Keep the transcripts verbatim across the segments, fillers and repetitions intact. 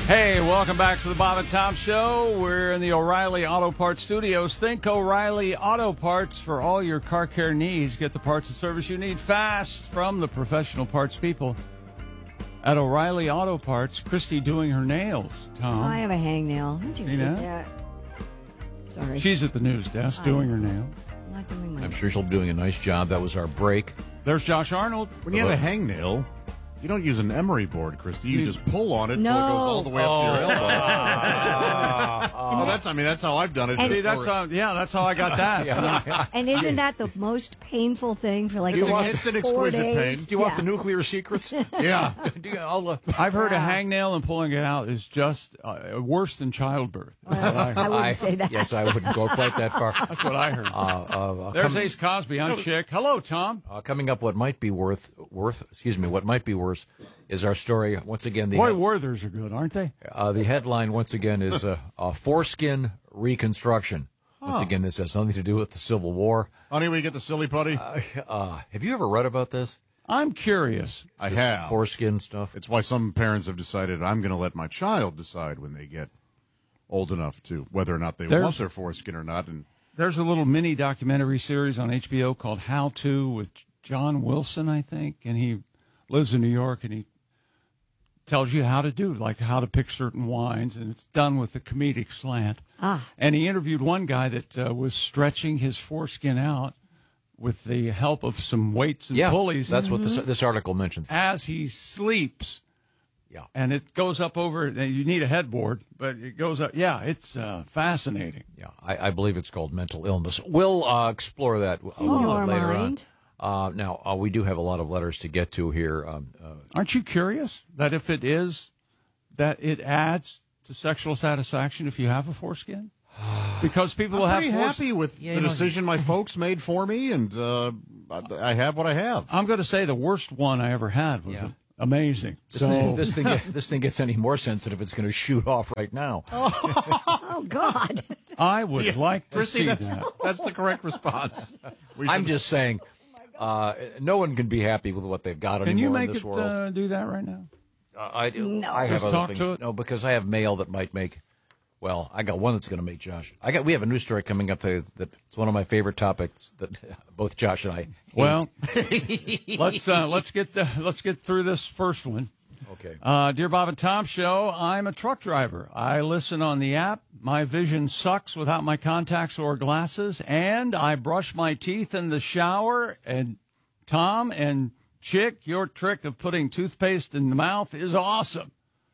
Hey, welcome back to the Bob and Tom Show. We're in the O'Reilly Auto Parts studios. Think O'Reilly Auto Parts for all your car care needs. Get the parts and service you need fast from the professional parts people at O'Reilly Auto Parts. Christy doing her nails, Tom. Oh, I have a hangnail. Did you See that? that? Sorry. She's at the news desk I, doing her nails. I'm not doing my I'm sure she'll be doing a nice job. That was our break. There's Josh Arnold. When you have a hangnail, you don't use an emery board, Christy. You, you just pull on it no. until it goes all the way oh. up to your elbow. uh, oh, that's, I mean, that's how I've done it. See, that's how, yeah, that's how I got that. yeah. And isn't that the most painful thing for like it's, the it's an four exquisite days? pain. Do you yeah. want the nuclear secrets? Yeah. uh, I've heard Wow. a hangnail and pulling it out is just uh, worse than childbirth. Well, I wouldn't I, say that. Yes, I wouldn't go quite that far. That's what I heard. Uh, uh, There's com- Ace Cosby on Chick. Hello, Tom. uh, coming up, what might be worth worth excuse me, what might be worse is our story once again. The Boy, head, Werthers are good, aren't they? uh, the headline once again is uh, uh, foreskin reconstruction. Once again, this has something to do with the Civil War. Honey, we get the silly putty? Uh, uh, have you ever read about this? I'm curious. I have. Foreskin stuff. It's why some parents have decided I'm going to let my child decide when they get old enough to whether or not they There's- want their foreskin or not. And There's a little mini documentary series on H B O called How To with John Wilson, I think, and he lives in New York, and he tells you how to do, like how to pick certain wines, and it's done with a comedic slant. Ah. And he interviewed one guy that uh, was stretching his foreskin out with the help of some weights and Yeah, pulleys. that's what this, this article mentions. as he sleeps. Yeah. And it goes up over, you need a headboard, but it goes up. Yeah, it's uh, fascinating. Yeah, I, I believe it's called mental illness. We'll uh, explore that a little Your bit later mind. on. Uh, now, uh, we do have a lot of letters to get to here. Um, uh, Aren't you curious that if it is, that it adds to sexual satisfaction if you have a foreskin? Because people will I'm have pretty fores- happy with Yeah, the you know- decision my folks made for me, and uh, I I have what I have. I'm going to say the worst one I ever had was Yeah. amazing. this, So thing, this, thing, this thing gets any more sensitive, it's going to shoot off right now. Oh God. I would like to Christy, see that's, that. that's the correct response. We I'm should- just saying, uh, no one can be happy with what they've got Can you anymore in make this it world. uh, do that right now? Uh, I do. No. I have Just other talk things. to it? No, because I have mail that might make. Well, I got one that's going to make Josh. I got. We have a news story coming up today that it's one of my favorite topics that both Josh and I hate. Well, let's uh, let's get the, let's get through this first one. Okay. Uh, Dear Bob and Tom Show, I'm a truck driver. I listen on the app. My vision sucks without my contacts or glasses, and I brush my teeth in the shower. And Tom and Chick, your trick of putting toothpaste in the mouth is awesome.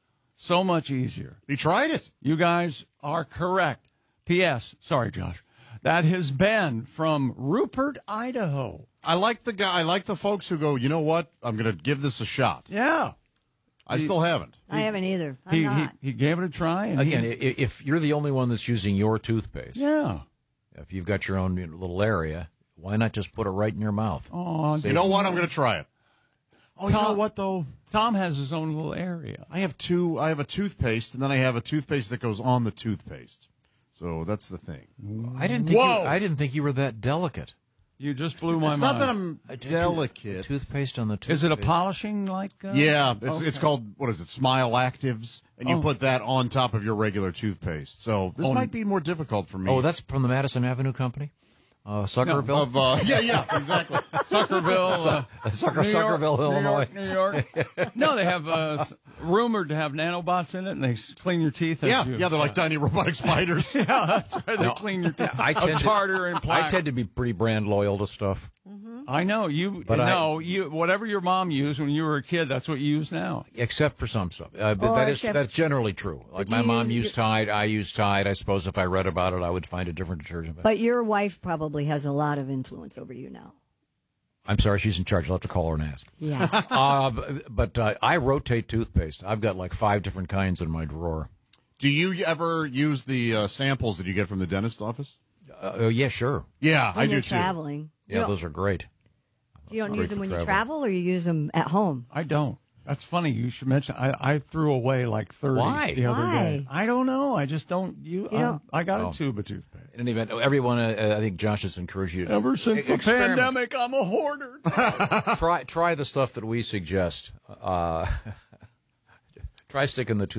So much easier. He tried it. You guys are correct. P S. Sorry, Josh. That has been from Rupert, Idaho. I like the guy. I like the folks who go, you know what? I'm going to give this a shot. Yeah. I still haven't. I haven't either. I'm He, he not. he gave it a try. And Again, he, i- if you're the only one that's using your toothpaste, yeah. if you've got your own little area, why not just put it right in your mouth? Oh, You know what? I'm going to try it. Oh, you know Tom- what though? Tom has his own little area. I have two. I have a toothpaste, and then I have a toothpaste that goes on the toothpaste. So that's the thing. I didn't think. You, Whoa. I didn't think you were that delicate. You just blew my It's mind. not that I'm A tooth- delicate. Toothpaste on the toothpaste. Is it a polishing like? Uh, Yeah, it's okay. it's called, what is it? Smile Actives, and you Oh. put that on top of your regular toothpaste. So this Oh, might be more difficult for me. Oh, that's from the Madison Avenue Company, uh, Suckerville, of uh, yeah, yeah, exactly. Suckerville, uh, Sucker, New York, Suckerville, New Illinois. York, New York. No, they have uh, s- rumored to have nanobots in it, and they s- clean your teeth. as Yeah, you, yeah, they're like tiny robotic spiders. yeah, that's right. They No, clean your teeth. I tend a to- tartar and plaque. I tend to be pretty brand loyal to stuff. I know you. But I- no, you. Whatever your mom used when you were a kid, that's what you use now. Except for some stuff. Uh, but Or that is except- that's generally true. Like But my you mom use- used Tide, I use Tide. I suppose if I read about it, I would find a different detergent. But But your wife probably has a lot of influence over you now. I'm sorry, she's in charge. I'll have to call her and ask. Yeah. uh, b- but uh, I rotate toothpaste. I've got like five different kinds in my drawer. Do you ever use the uh, samples that you get from the dentist office? Uh, uh, yeah, sure. Yeah, when I you're do too. traveling. Yeah, you don't, those are great. you don't great use them for when you travel. travel, or you use them at home. I don't. That's funny. You should mention. I, I threw away like thirty Why? the other day. Why? I don't know. I just don't. You. You I, don't- I got Oh. a tube of toothpaste. In any event, everyone, uh, I think Josh has encouraged you to Ever since the experiment. pandemic, I'm a hoarder. try try the stuff that we suggest. Uh, try sticking the tooth.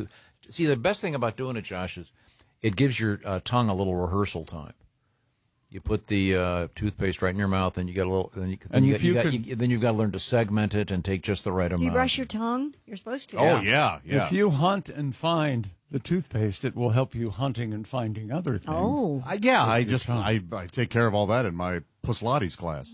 See, the best thing about doing it, Josh, is it gives your uh, tongue a little rehearsal time. You put the uh, toothpaste right in your mouth, and you got a little. Then you, then And you, if got, you you got, could- you, then you've got to learn to segment it and take just the right amount. Do you brush your tongue? You're supposed to. Oh yeah, yeah. If you hunt and find the toothpaste, it will help you hunting and finding other things. Oh. I, yeah, I just I, I take care of all that in my Puslates class.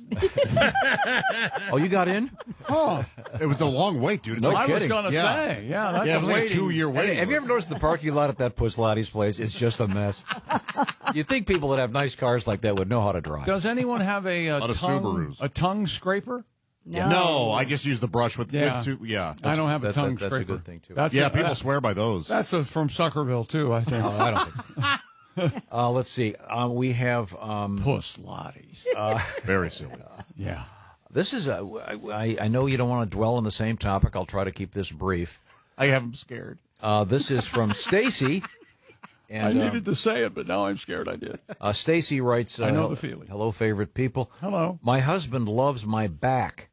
Oh, you got in? Oh, It was a long wait, dude. It's No like, I was kidding. going to Yeah. say, yeah, that's yeah, a it was like a waiting. two-year Hey, waiting. have you ever noticed the parking lot at that Puslati's place? It's just a mess. You'd think people that have nice cars like that would know how to drive. Does anyone have a, uh lot of tongue Subarus. a tongue scraper? No. No, I just use the brush with, Yeah. with two. Yeah, I don't have a that- tongue that- that's a scraper. good thing, too. That's yeah. a- People uh, swear by those. That's a, from Suckerville too, I think. Oh, I don't think. uh, let's see. Um, we have. Um, Puss Lotties. Very silly. yeah. this is a. I, I know you don't want to dwell on the same topic. I'll try to keep this brief. I have them scared. Uh, this is from Stacy. And, I um, needed to say it, but now I'm scared I did. Uh, Stacy writes, uh, I know the feeling. Hello, favorite people. Hello. My husband loves my back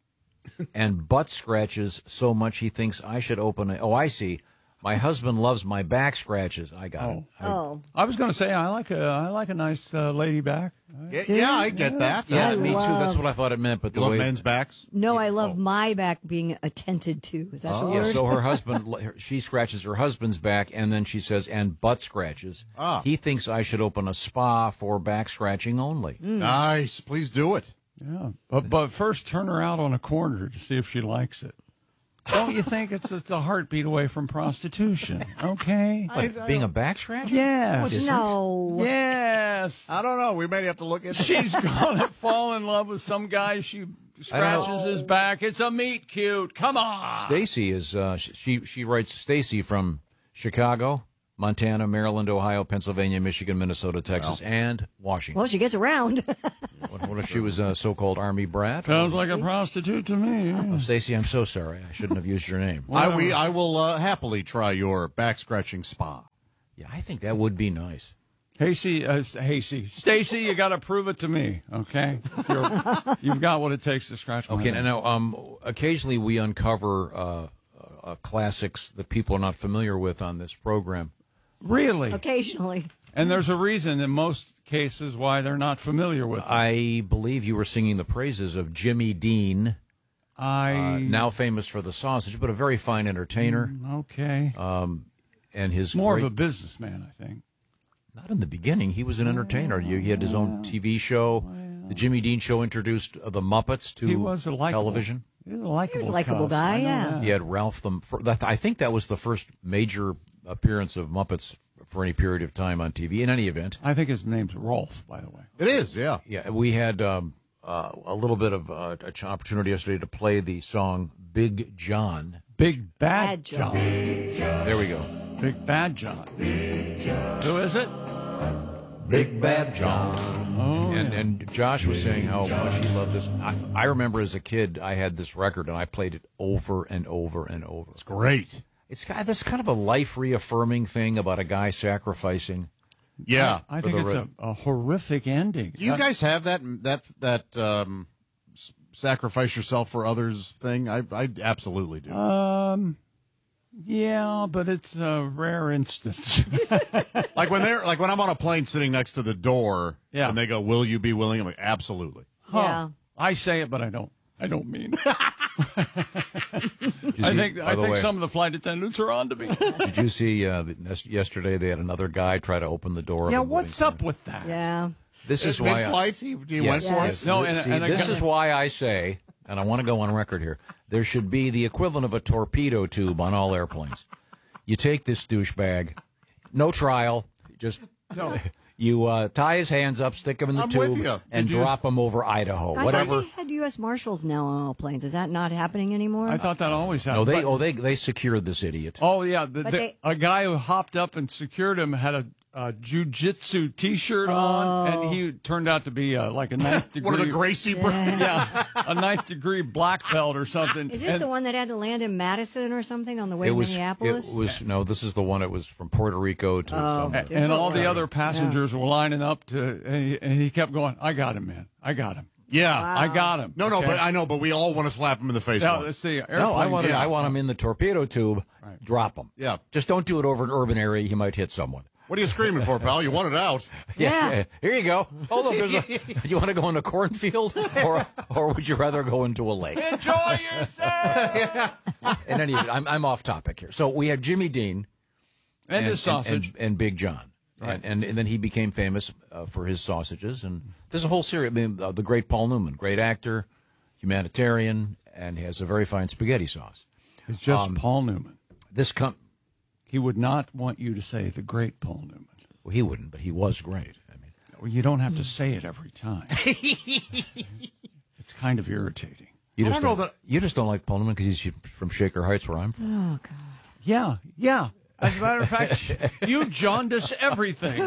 and butt scratches so much he thinks I should open a. Oh, I see. My husband loves my back scratches. I got it. I- Oh. I was going to say I like a I like a nice uh, lady back. Yeah, yeah, I get that. yeah, I me too. That's love- what I thought it meant. But You the love way. men's backs? No, I love Oh. my back being attended to. Is that the Yeah, word? so her husband, she scratches her husband's back, and then she says, and butt scratches. Ah. He thinks I should open a spa for back scratching only. Nice. Please do it. Yeah, but but first turn her out on a corner to see if she likes it. Don't you think it's it's a heartbeat away from prostitution? Okay. What, being a back scratcher? Yes. No. Yes. I don't know. We may have to look into She's gonna fall in love with some guy. She scratches his back. It's a meet cute. Come on. Stacy is uh, sh- she she writes Stacy from Chicago, Montana, Maryland, Ohio, Pennsylvania, Michigan, Minnesota, Texas, and Washington. Well, she gets around. What, what if she was a so-called army brat? Sounds like a prostitute to me. Oh, Stacy, I'm so sorry. I shouldn't have used your name. I, we, I will uh, happily try your back scratching spa. Yeah, I think that would be nice. Hasty, uh, Hasty, Stacy, you got to prove it to me, okay? You're, you've got what it takes to scratch my Okay, back. now um, occasionally we uncover uh, uh, classics that people are not familiar with on this program. Really? Occasionally. And there's a reason in most cases why they're not familiar with it. I believe you were singing the praises of Jimmy Dean, I uh, now famous for the sausage, but a very fine entertainer, okay. and his More great, of a businessman, I think. Not in the beginning. He was an entertainer. You- He had his own T V show. The Jimmy Dean Show introduced uh, the Muppets to He was a likable television. He was a likable, He was a likable cuss. guy, I know yeah. that. He had Ralph the. fir- that- I think that was the first major appearance of Muppets for any period of time on T V. In any event, I think his name's Rolf, by the way. It is, yeah. yeah, we had um, uh, a little bit of uh, a ch- opportunity yesterday to play the song "Big John." Big Bad, Bad John. John. There we go. Big Bad John. Who is it? Big Bad John. Oh, And, yeah. and Josh was saying how much he loved this. I, I remember as a kid, I had this record and I played it over and over and over. Great. It's got this kind of a life reaffirming thing about a guy sacrificing. Yeah. I for think the it's re- a, a horrific ending. Do you That- guys have that that that um, s- sacrifice yourself for others thing? I I absolutely do. Um, yeah, but it's a rare instance. like when they're like when I'm on a plane sitting next to the door, Yeah. and they go, "Will you be willing?" I'm like, "Absolutely." Huh. Yeah. I say it, but I don't. I don't mean. it. Did you I see- think by I the think way, some of the flight attendants are on to me. Did you see uh, the- yesterday they had another guy try to open the door? of Yeah, a why?'s moving up with that? Yeah. This is why. I, Mid-flight, he, he yes, went for yes. it. No, and- See, and a this guy- is why I say, and I want to go on record here. There should be the equivalent of a torpedo tube on all airplanes. You take this douchebag, no trial, just No. you uh, tie his hands up, stick him in the I'm with tube, you. and Did you- drop him over Idaho. I Whatever. thought they had U S Marshals now on all planes. Is that not happening anymore? I thought that always happened. No, they but- oh they they secured this idiot. Oh yeah, the, But the- they- a guy who hopped up and secured him had a, a jujitsu T-shirt on, and he turned out to be uh, like a ninth degree. One of the Gracie brothers. yeah, a ninth degree black belt or something. Is this And- the one that had to land in Madison or something on the way It to was Minneapolis? it was no. This is the one. It was from Puerto Rico to some. And all the Different other passengers were lining up to, and he, and he kept going, "I got him, man. I got him." Yeah. Wow. I got him. No, no, okay? but I know, but we all want to slap him in the face. No, once. it's the airplane. No, I want him, yeah. I want him in the torpedo tube. Right. Drop him. Yeah. Just don't do it over an urban area. He might hit someone. What are you screaming for, pal? You want it out. Yeah. Here you go. Oh, look, there's a. Do you want to go in a cornfield, or or would you rather go into a lake? Enjoy yourself. In any event, I'm I'm off topic here. So we have Jimmy Dean And, his sausage. and, and Big John, Right. and, and and then he became famous uh, for his sausages. And there's a whole series. I mean, uh, the great Paul Newman, great actor, humanitarian, and he has a very fine spaghetti sauce. it's just um, Paul Newman. This com- He would not want you to say the great Paul Newman. well, he wouldn't, but he was great. I mean, Well, you don't have to say it every time. It's kind of irritating. you I just don't know that- you just don't like Paul Newman because he's from Shaker Heights, where I'm from. Oh, God. Yeah, yeah. As a matter of fact, you jaundice everything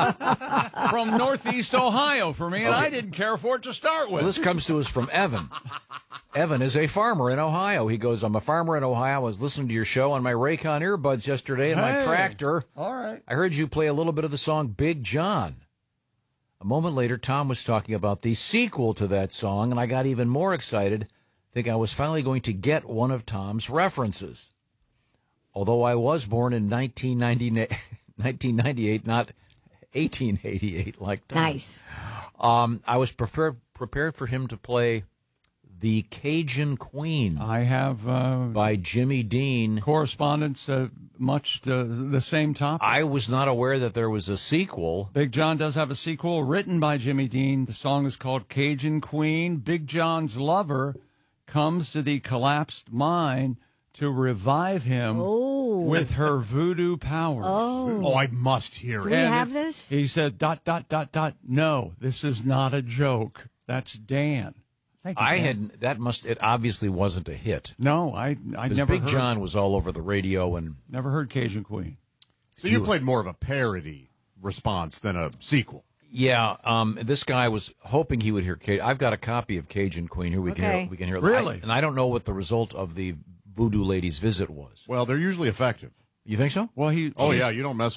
from Northeast Ohio for me, and I didn't care for it to start with. Well, this comes to us from Evan. Evan is a farmer in Ohio. He goes, I'm a farmer in Ohio. I was listening to your show on my Raycon earbuds yesterday in my Hey. tractor. All right. I heard you play a little bit of the song Big John. A moment later, Tom was talking about the sequel to that song, and I got even more excited. I think I was finally going to get one of Tom's references. Although I was born in nineteen ninety-eight, not eighteen eighty-eight like Tom. Nice. Um, I was prefer- prepared for him to play The Cajun Queen I have uh, by Jimmy Dean. correspondence uh, much to the same topic. I was not aware that there was a sequel. Big John does have a sequel written by Jimmy Dean. The song is called Cajun Queen. Big John's lover comes to the collapsed mine to revive him Oh. with her voodoo powers. Oh. Oh, I must hear Do it. we And have it's- this? He said, dot, dot, dot, dot. No, this is not a joke. That's Dan. Thank you, I Dan. had that must it obviously wasn't a hit. No, I I Because never Big heard, John was all over the radio, and never heard Cajun Queen. So you played more of a parody response than a sequel. yeah, um, this guy was hoping he would hear. Ca- I've got a copy of Cajun Queen here. We can Okay. hear. We can hear. Really? I- and I don't know what the result of the voodoo lady's visit was. Well, they're usually effective. You think so? Well, he Oh, she's- yeah, you don't mess